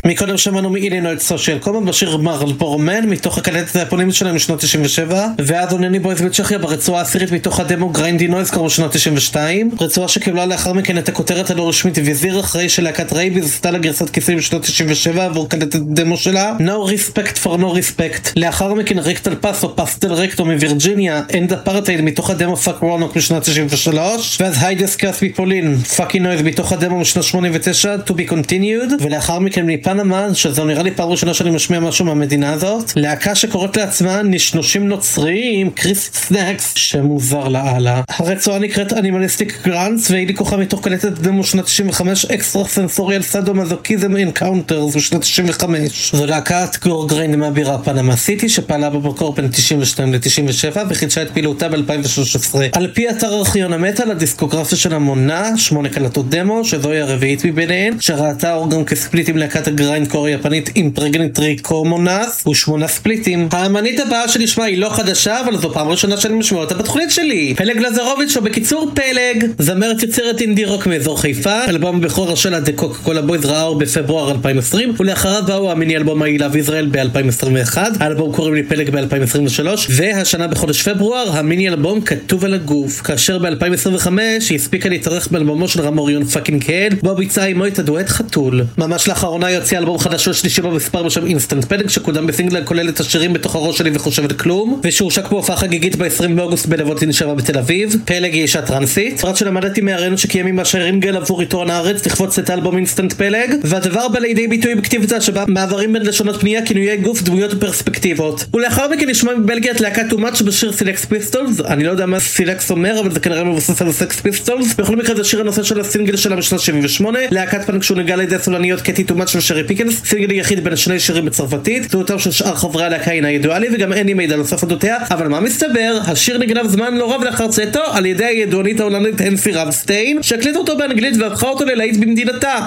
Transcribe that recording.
מקודם שמענו מאילינויד סושיאל קומה בשיר מרלבורו מן מתוך הקלטת האפונימית שלהם משנות 97, ואז אונני בויז בצ'כיה ברצועה העשירית מתוך הדמו גריינדי נויז קראו שנות 92, רצועה שקיבלה לאחר מכן את הכותרת הלא רשמית ויזיר אחרי שלהקת רייביז עשתה לה גרסת כיסויים בשנות 97 עבור קלטת דמו שלה No Respect for No Respect. לאחר מכן רקטל פס או פסטל רקטו מווירג'יניה אנד אפרטייד מתוך הדמו פאק רונוק משנת 93, ואז היידס קאס מפולין פאקי נויז מתוך הדמו משנת 89 To Be Continued, ולאחר מכן מפנמה, שזו נראה לי פעם ראשונה שאני משמיע משהו מהמדינה הזאת, להקה שקוראת לעצמה נשנושים נוצריים, קריסט סנאקס, שמוזר לאללה. הרצועה נקראת אנימליסטיק גרנטס והיא לקוחה מתוך קלטת דמו שנת 95 אקסטרה סנסוריאל סאדו-מזוקיזם אינקאונטרס בשנת 95. זו להקת גור גריינד מהבירה פנמה סיטי שפעלה במקור בין 92 ל-97 וחידשה את פעילותה ב-2013. על פי אתר ארכיון המטל, הדיסקוגרפיה שלה מונה 8 קלטות דמו, שזוהי הרביעית מביניהן, שראתה אור גם כספליט עם להקת הגריינד קור היפנית אימפרגנטרי קומונס ו8 ספליטים. האמנית הבאה שנשמע היא לא חדשה, אבל זו פעם ראשונה שאני משמע אותה בתוכנית שלי. פלג לזרוביץ' או בקיצור פלג, זמרת יוצרת אינדי רוק מאזור חיפה. אלבום הבכורה שלה The Coca-Cola Boys ראה אור בפברואר 2020, ולאחריו באו המיני אלבום I Love Israel ב-2021, האלבום קוראים לי פלג ב-2023, והשנה בחודש פברואר המיני אלבום כתוב על הגוף, כאשר ב-2025 היא הספיקה להתארח באלבומו של רמוריון פאקינג קהד, בו ביצעה עמו את הדואט חתול. ממש לאחרונה יוצא אלבום חדש שלישי במספר בשם אינסטנט פלג, שקודם בסינגל כולל את השירים בתוך הראש שלי וחושבת כלום, ושהושק בהופעה חגיגית ב-20 באוגוסט בנבוטין 7 בתל אביב. פלג היא אישה טרנסית, פרט שלמדתי מהרעיונות שקיים עם השיירים גל עבור עיתון הארץ לכבוץ את האלבום אינסטנט פלג, והדבר בא לידי ביטוי בכתיבתה שבה מעברים בין לשונות פנייה, כינויי גוף, דמויות ופרספקטיבות. ולאחר מכן נשמע מבלגיה את להקת Too Much בשיר סילקס פיסטולס. אני לא יודע מה סילקס אומר, אבל זה כנראה מבוסס על סקס פיסטולס. בכל מקרה זה שיר הנושא של הסינגל שלה משנת 78. להקת פאנק שהונהגה על ידי הסולניות קטי Too Much ושרי פיקנס, סינגל יחיד בין שני שירים בצרפתית. זהותם של שאר חברי הלהקה אינה ידועה לי וגם אין לי מידע נוסף אודותיה, אבל מה מסתבר? השיר נגנב זמן לא רב לאחר צאתו על ידי הידוענית ההולנדית הנסי רבסטיין, שהקליטה אותו באנגלית והפכה אותו ללהיט במדינתה.